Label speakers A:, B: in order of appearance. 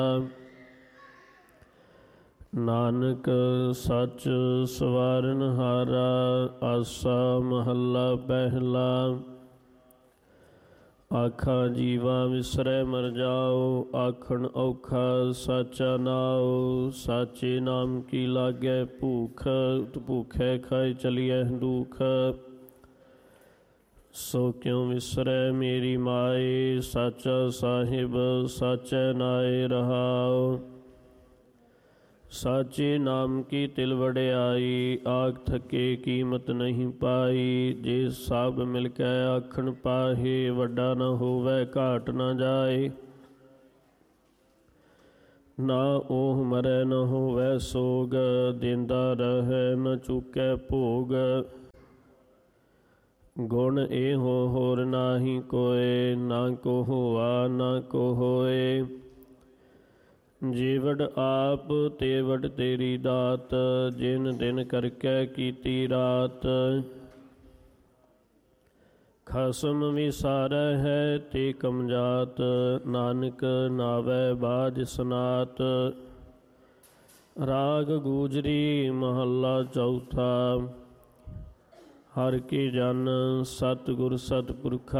A: ਨਾਨਕ ਸੱਚ ਸਵਾਰਨਹਾਰਾ। ਆਸਾ ਮਹੱਲਾ ਪਹਿਲਾ। ਆਖਾਂ ਜੀਵਾ ਵਿਸਰੈ ਮਰ ਜਾਓ, ਆਖਣ ਔਖਾ ਸਾਚਾ ਨਾਉ। ਸਾਚੇ ਨਾਮ ਕੀ ਲਾਗੈ ਭੂਖ, ਭੂਖੈ ਖਾਏ ਚਲੀਐ ਦੁਖ। ਸੋ ਕਿਉ ਵਿਸਰੈ ਮੇਰੀ ਮਾਏ, ਸਾਚਾ ਸਾਹਿਬ ਸਾਚੈ ਨਾਏ ਰਹਾਉ। ਸਾਚੇ ਨਾਮ ਕੀ ਤਿਲ ਵਡਿਆਈ, ਆਖ ਥਕੇ ਕੀਮਤ ਨਹੀਂ ਪਾਈ। ਜੇ ਸਭ ਮਿਲ ਕੇ ਆਖਣ ਪਾਹੇ, ਵੱਡਾ ਨ ਹੋਵੈ ਘਾਟ ਨ ਜਾਏ। ਨਾ ਉਹ ਮਰੈ ਨ ਹੋਵੈ ਸੋਗ, ਦੇਂਦਾ ਰਹੈ ਨ ਚੁਕੈ ਭੋਗ। ਗੁਣ ਇਹੋ ਹੋਰ ਨਾਹੀ ਕੋਇ, ਨਾ ਕੋ ਹੋਆ ਨਾ ਕੋ ਹੋਏ। ਜੀਵੜ ਆਪ ਤੇਵੜ ਤੇਰੀ ਦਾਤ, ਜਿਨ ਦਿਨ ਕਰਕੇ ਕੀਤੀ ਰਾਤ। ਖਸਮ ਵਿਸਾਰੈ ਹੈ ਤੇ ਕਮਜਾਤ, ਨਾਨਕ ਨਾਵੈ ਬਾਝ ਸਨਾਤ। ਰਾਗ ਗੂਜਰੀ ਮਹੱਲਾ ਚੌਥਾ। ਹਰਿ ਕੇ ਜਨ ਸਤਿਗੁਰ ਸਤਿਪੁਰਖਾ